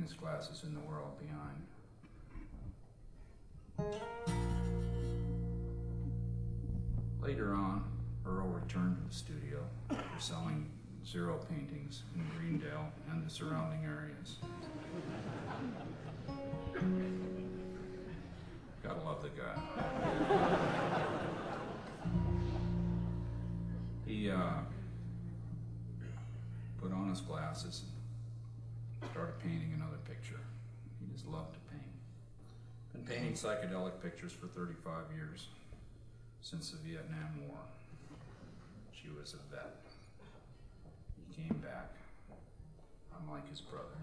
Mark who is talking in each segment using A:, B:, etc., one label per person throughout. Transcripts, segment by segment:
A: cleanest glasses in the world behind. Later on, Earl returned to the studio after selling zero paintings in Greendale and the surrounding areas. Gotta love the guy. He put on his glasses and started painting another picture. He just loved to paint. Been painting psychedelic pictures for 35 years, since the Vietnam War. She was a vet. He came back, unlike his brother.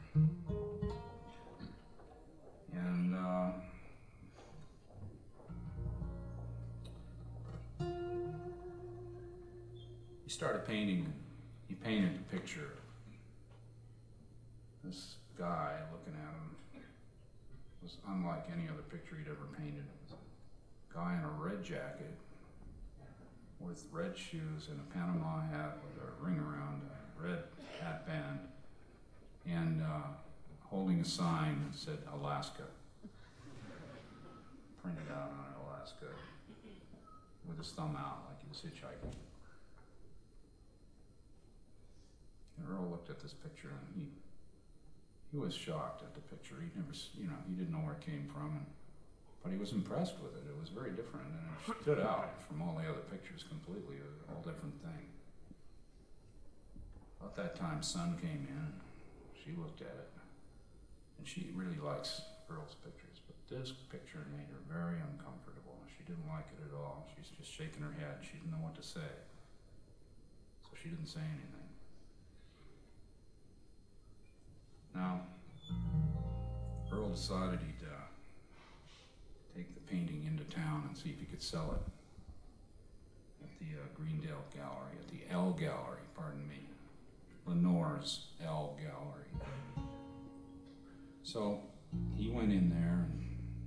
A: And he started painting. He painted a picture of this guy looking at him. It was unlike any other picture he'd ever painted. It was a guy in a red jacket with red shoes and a Panama hat with a ring around a red hat band, and holding a sign that said Alaska, printed out on it, Alaska, with his thumb out like he was hitchhiking. And Earl looked at this picture and he was shocked at the picture. He never, he didn't know where it came from, but he was impressed with it. It was very different, and it stood out from all the other pictures completely. It was a whole different thing. About that time, Sun came in, and she looked at it, and she really likes Earl's pictures, but this picture made her very uncomfortable. She didn't like it at all. She's just shaking her head. She didn't know what to say, so she didn't say anything. Now, Earl decided he'd take the painting into town and see if he could sell it at the Greendale Gallery, at the L Gallery, pardon me, Lenore's L Gallery. So he went in there, and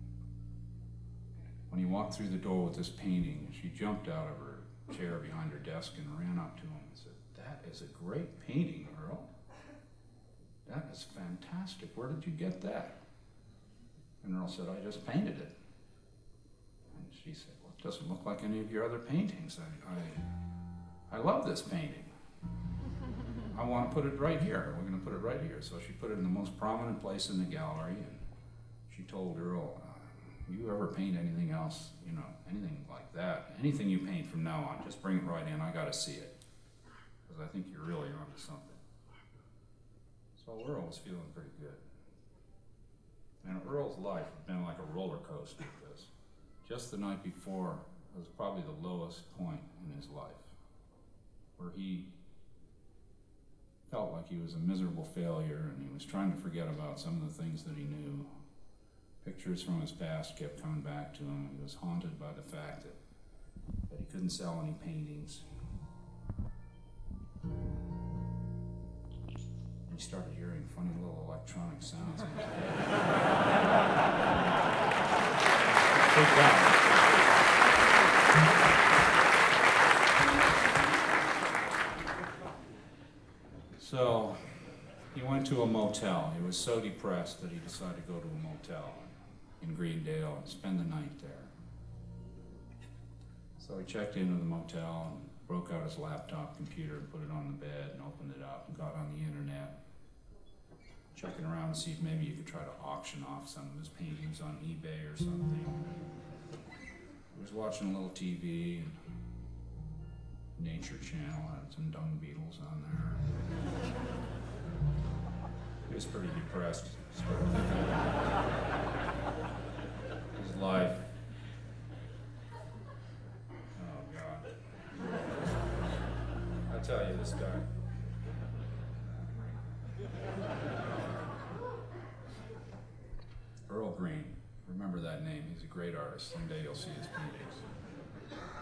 A: when he walked through the door with this painting, she jumped out of her chair behind her desk and ran up to him and said, "That is a great painting, Earl. That is fantastic. Where did you get that?" And Earl said, "I just painted it." And she said, "Well, it doesn't look like any of your other paintings. I love this painting. I want to put it right here. We're going to put it right here." So she put it in the most prominent place in the gallery, and she told Earl, "You ever paint anything else, anything like that, anything you paint from now on, just bring it right in. I got to see it, because I think you're really onto something." So Earl was feeling pretty good. And Earl's life had been like a roller coaster with this. Just the night before was probably the lowest point in his life, where he felt like he was a miserable failure, and he was trying to forget about some of the things that he knew. Pictures from his past kept coming back to him. He was haunted by the fact that he couldn't sell any paintings. He started hearing funny little electronic sounds in his head. Freaked out. So he went to a motel. He was so depressed that he decided to go to a motel in Greendale and spend the night there. So he checked into the motel and broke out his laptop computer and put it on the bed and opened it up and got on the internet, checking around to see if maybe you could try to auction off some of his paintings on eBay or something. He was watching a little TV, and Nature Channel had some dung beetles on there. He was pretty depressed. Started thinking about his life. Oh God. I tell you, this guy. Earl Green. Remember that name. He's a great artist. Someday you'll see his paintings.